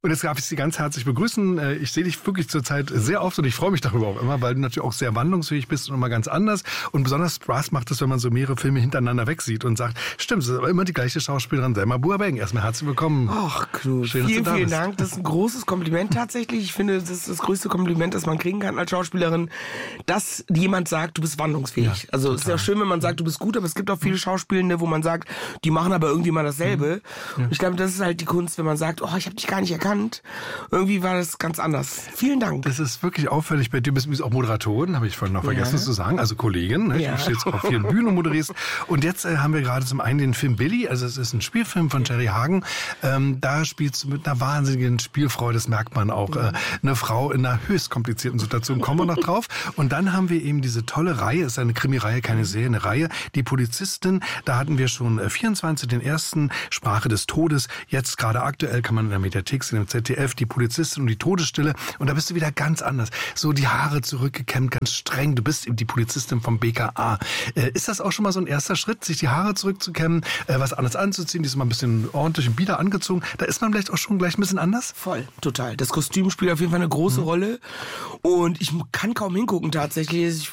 Und jetzt darf ich Sie ganz herzlich begrüßen. Ich sehe dich wirklich zurzeit sehr oft und ich freue mich darüber auch immer, weil du natürlich auch sehr wandlungsfähig bist und immer ganz anders. Und besonders Spaß macht es, wenn man so mehrere Filme hintereinander wegsieht und sagt, stimmt, es ist aber immer die gleiche Schauspielerin, Selma Buabeng. Erstmal herzlich willkommen. Ach, Knut, vielen Dank. Das ist ein großes Kompliment tatsächlich. Ich finde, das ist das größte Kompliment, das man kriegen kann als Schauspielerin, dass jemand sagt, du bist wandlungsfähig. Ja, also es ist ja schön, wenn man sagt, du bist gut, aber es gibt auch viele Schauspielende, wo man sagt, die machen aber irgendwie mal dasselbe. Ja. Und ich glaube, das ist halt die Kunst, wenn man sagt, oh, ich habe dich gar nicht erkannt. Irgendwie war das ganz anders. Vielen Dank. Das ist wirklich auffällig bei dir. Du bist auch Moderatorin, habe ich vorhin noch vergessen zu sagen. Also Kollegin, ne? Du stehst auf vielen Bühnen und moderierst. Und jetzt haben wir gerade zum einen den Film Billy. Also es ist ein Spielfilm von Jerry Hagen. Da spielst du mit einer wahnsinnigen Spielfreude, das merkt man auch. Eine Frau in einer höchst komplizierten Situation, kommen wir noch drauf. Und dann haben wir eben diese tolle Reihe, ist eine Krimireihe, keine Serie, eine Reihe, Die Polizistin. Da hatten wir schon 24, den ersten, Sprache des Todes. Jetzt gerade aktuell kann man in der Mediathek sehen, im ZDF, Die Polizistin und die Todesstille. Und da bist du wieder ganz anders. So die Haare zurückgekämmt, ganz streng. Du bist eben die Polizistin vom BKA. Ist das auch schon mal so ein erster Schritt, sich die Haare zurückzukämmen, was anderes anzuziehen, diesmal ein bisschen ordentlich und bieder angezogen? Da ist man vielleicht auch schon gleich ein bisschen anders? Voll, total. Das Kostüm spielt auf jeden Fall eine große Rolle. Und ich kann kaum hingucken tatsächlich.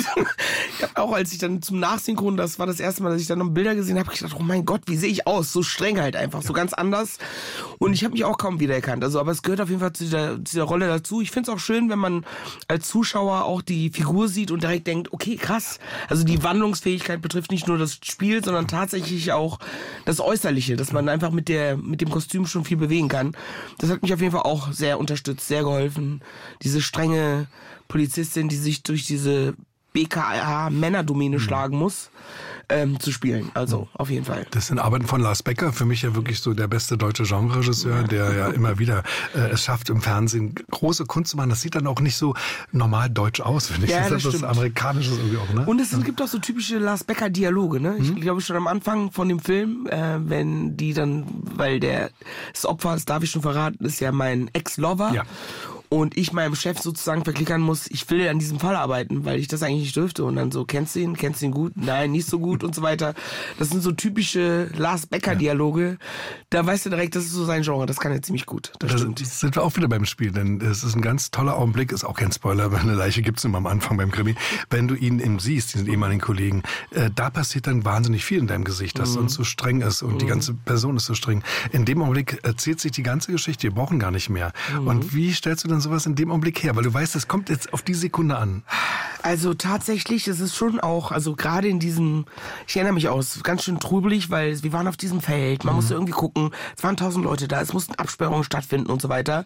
Ich habe auch, als ich dann zum Nachsynchron, das war das erste Mal, dass ich dann noch Bilder gesehen habe, ich gedacht, oh mein Gott, wie sehe ich aus? So streng halt einfach, so ganz anders. Und ich habe mich auch kaum wiedererkannt. Also, aber es gehört auf jeden Fall zu dieser Rolle dazu. Ich finde es auch schön, wenn man als Zuschauer auch die Figur sieht und direkt denkt, okay, krass. Also die Wandlungsfähigkeit betrifft nicht nur das Spiel, sondern tatsächlich auch das Äußerliche, dass man einfach mit dem Kostüm schon viel bewegen kann. Das hat mich auf jeden Fall auch sehr unterstützt, sehr geholfen. Diese strenge Polizistin, die sich durch diese BKA-Männerdomäne schlagen muss, zu spielen. Also, auf jeden Fall. Das sind Arbeiten von Lars Becker, für mich ja wirklich so der beste deutsche Genreregisseur, der ja immer wieder es schafft, im Fernsehen große Kunst zu machen. Das sieht dann auch nicht so normal deutsch aus, finde ich. Ja, das ist was Amerikanisches irgendwie auch, ne? Und es gibt auch so typische Lars Becker-Dialoge, ne? Ich glaube schon am Anfang von dem Film, wenn die dann, weil das Opfer, das darf ich schon verraten, ist ja mein Ex-Lover. Ja. Und ich meinem Chef sozusagen verklickern muss, ich will an diesem Fall arbeiten, weil ich das eigentlich nicht dürfte. Und dann so, kennst du ihn gut? Nein, nicht so gut und so weiter. Das sind so typische Lars Becker-Dialoge. Da weißt du direkt, das ist so sein Genre, das kann er ziemlich gut. Das stimmt. Sind wir auch wieder beim Spiel, denn es ist ein ganz toller Augenblick, ist auch kein Spoiler, weil eine Leiche gibt's immer am Anfang beim Krimi. Wenn du ihn eben siehst, diesen ehemaligen Kollegen, da passiert dann wahnsinnig viel in deinem Gesicht, das sonst so streng ist und die ganze Person ist so streng. In dem Augenblick erzählt sich die ganze Geschichte, wir brauchen gar nicht mehr. Und wie stellst du dann sowas in dem Augenblick her? Weil du weißt, es kommt jetzt auf die Sekunde an. Also tatsächlich, es ist schon auch, also gerade in diesem, ich erinnere mich auch, es ist ganz schön trubelig, weil wir waren auf diesem Feld, man musste irgendwie gucken, es waren 1000 Leute da, es mussten Absperrungen stattfinden und so weiter.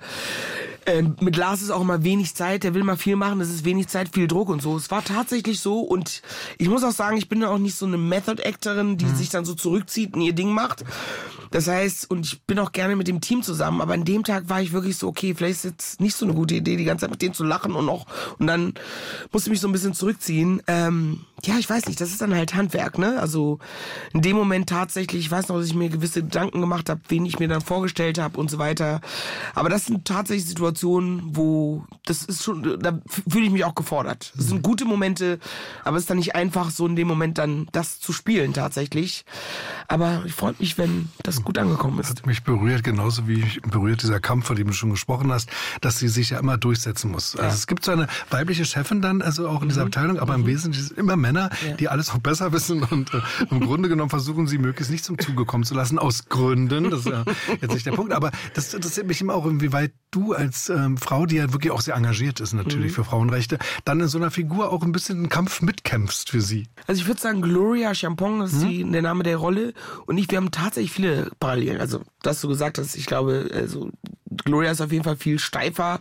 Mit Lars ist auch immer wenig Zeit, der will mal viel machen, es ist wenig Zeit, viel Druck und so. Es war tatsächlich so und ich muss auch sagen, ich bin ja auch nicht so eine Method-Actorin, die sich dann so zurückzieht und ihr Ding macht. Das heißt, und ich bin auch gerne mit dem Team zusammen, aber an dem Tag war ich wirklich so, okay, vielleicht ist jetzt nicht so eine gute Idee, die ganze Zeit mit denen zu lachen und dann musste ich mich so ein bisschen zurückziehen. Ja, ich weiß nicht, das ist dann halt Handwerk, ne? Also in dem Moment tatsächlich, ich weiß noch, dass ich mir gewisse Gedanken gemacht habe, wen ich mir dann vorgestellt habe und so weiter. Aber das sind tatsächlich Situationen, wo das ist schon, da fühle ich mich auch gefordert. Das sind gute Momente, aber es ist dann nicht einfach, so in dem Moment dann das zu spielen tatsächlich. Aber ich freue mich, wenn das gut angekommen ist. Hat mich berührt, genauso wie mich berührt dieser Kampf, von dem du schon gesprochen hast, dass sie sich ja immer durchsetzen muss. Also es gibt so eine weibliche Chefin dann, also auch in dieser Abteilung, aber im Wesentlichen sind immer Männer, die alles auch besser wissen und im Grunde genommen versuchen sie möglichst nicht zum Zuge kommen zu lassen, aus Gründen. Das ist ja jetzt nicht der Punkt, aber das interessiert mich immer auch, inwieweit du als Frau, die ja wirklich auch sehr engagiert ist natürlich für Frauenrechte, dann in so einer Figur auch ein bisschen einen Kampf mitkämpfst für sie. Also ich würde sagen, Gloria Champong, das ist der Name der Rolle und wir haben tatsächlich viele Parallelen. Also, dass du gesagt hast, ich glaube, also Gloria ist auf jeden Fall viel steifer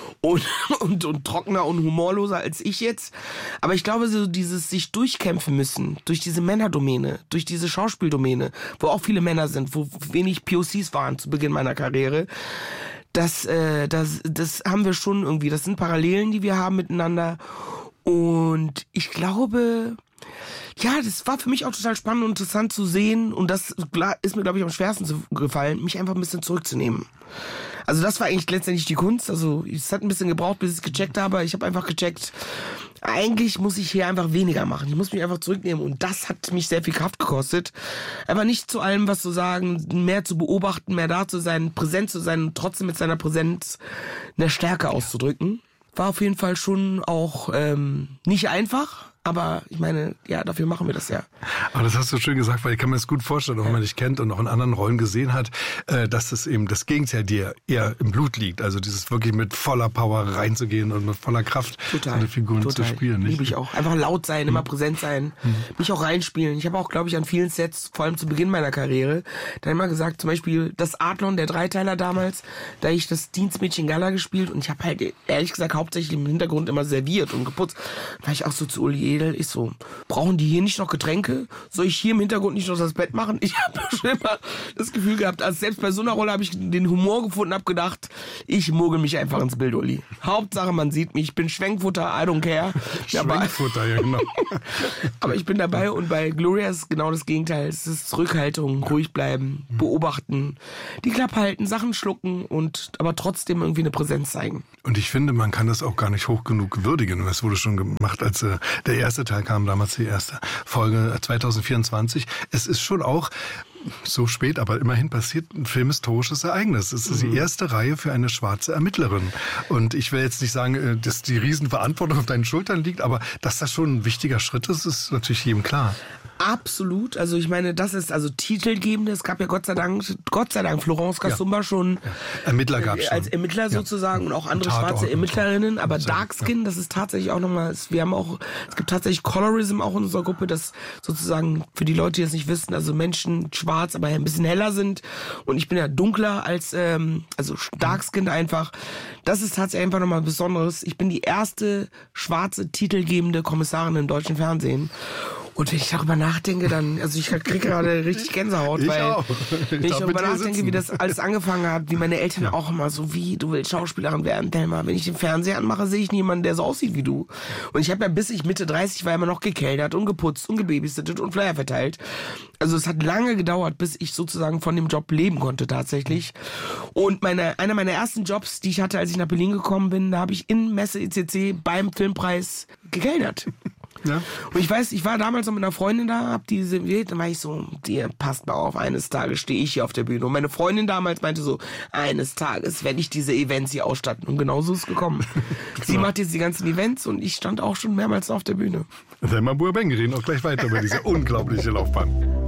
und trockener und humorloser als ich jetzt. Aber ich glaube, so dieses sich durchkämpfen müssen, durch diese Männerdomäne, durch diese Schauspieldomäne, wo auch viele Männer sind, wo wenig POCs waren zu Beginn meiner Karriere, das haben wir schon irgendwie. Das sind Parallelen, die wir haben miteinander. Und ich glaube, ja, das war für mich auch total spannend und interessant zu sehen. Und das ist mir, glaube ich, am schwersten gefallen, mich einfach ein bisschen zurückzunehmen. Also das war eigentlich letztendlich die Kunst. Also es hat ein bisschen gebraucht, bis ich es gecheckt habe. Ich habe einfach gecheckt, eigentlich muss ich hier einfach weniger machen. Ich muss mich einfach zurücknehmen und das hat mich sehr viel Kraft gekostet. Aber nicht zu allem was zu sagen, mehr zu beobachten, mehr da zu sein, präsent zu sein und trotzdem mit seiner Präsenz eine Stärke auszudrücken. War auf jeden Fall schon auch nicht einfach. Aber ich meine, ja, dafür machen wir das ja. Aber das hast du schön gesagt, weil ich kann mir das gut vorstellen, wenn man dich kennt und auch in anderen Rollen gesehen hat, dass das eben das Gegenteil dir eher im Blut liegt. Also dieses wirklich mit voller Power reinzugehen und mit voller Kraft so eine Figur zu spielen. Liebe ich auch. Einfach laut sein, immer präsent sein, mich auch reinspielen. Ich habe auch, glaube ich, an vielen Sets, vor allem zu Beginn meiner Karriere, dann immer gesagt, zum Beispiel das Adlon, der Dreiteiler damals, da ich das Dienstmädchen Gala gespielt und ich habe halt ehrlich gesagt hauptsächlich im Hintergrund immer serviert und geputzt. Da war ich auch so zu Uli, ich so, brauchen die hier nicht noch Getränke? Soll ich hier im Hintergrund nicht noch das Bett machen? Ich habe schon immer das Gefühl gehabt, also selbst bei so einer Rolle habe ich den Humor gefunden, habe gedacht, ich mogel mich einfach ins Bild, Uli. Hauptsache, man sieht mich, ich bin Schwenkfutter, I don't care. Schwenkfutter, ja genau. Aber ich bin dabei und bei Gloria ist genau das Gegenteil. Es ist Zurückhaltung, ruhig bleiben, beobachten, die Klappe halten, Sachen schlucken und aber trotzdem irgendwie eine Präsenz zeigen. Und ich finde, man kann das auch gar nicht hoch genug würdigen. Das wurde schon gemacht, als der erste Teil kam, damals die erste Folge 2024. Es ist schon auch so spät, aber immerhin passiert ein filmhistorisches Ereignis. Es ist die erste Reihe für eine schwarze Ermittlerin. Und ich will jetzt nicht sagen, dass die Riesenverantwortung auf deinen Schultern liegt, aber dass das schon ein wichtiger Schritt ist, ist natürlich jedem klar. Absolut. Also ich meine, das ist also titelgebend. Es gab ja Gott sei Dank Florence Kasumba schon. Ermittler gab es schon. Als Ermittler sozusagen und auch andere schwarze Ermittlerinnen. Aber Darkskin, das ist tatsächlich auch nochmal, es gibt tatsächlich Colorism auch in unserer Gruppe, das sozusagen für die Leute, die das nicht wissen, also Menschen schwarz, aber ein bisschen heller sind. Und ich bin ja dunkler als, also Darkskin einfach. Das ist tatsächlich einfach nochmal Besonderes. Ich bin die erste schwarze titelgebende Kommissarin im deutschen Fernsehen. Und wenn ich darüber nachdenke, dann, also ich kriege gerade richtig Gänsehaut, weil wenn ich darüber nachdenke, wie das alles angefangen hat, wie meine Eltern auch immer so, wie, du willst Schauspielerin werden, Thelma. Wenn ich den Fernseher anmache, sehe ich niemanden, der so aussieht wie du. Und ich habe ja, bis ich Mitte 30 war, immer noch gekellnert und geputzt und gebabysittet und Flyer verteilt. Also es hat lange gedauert, bis ich sozusagen von dem Job leben konnte tatsächlich. Und einer meiner ersten Jobs, die ich hatte, als ich nach Berlin gekommen bin, da habe ich in Messe ECC beim Filmpreis gekellnert. Ja. Und ich weiß, ich war damals noch mit einer Freundin da, hab die serviert, dann war ich so, dir passt mal auf, eines Tages stehe ich hier auf der Bühne. Und meine Freundin damals meinte so, eines Tages werde ich diese Events hier ausstatten. Und genauso ist es gekommen. Sie macht jetzt die ganzen Events und ich stand auch schon mehrmals auf der Bühne. Thelma Buerben, wir reden auch gleich weiter über diese unglaubliche Laufbahn.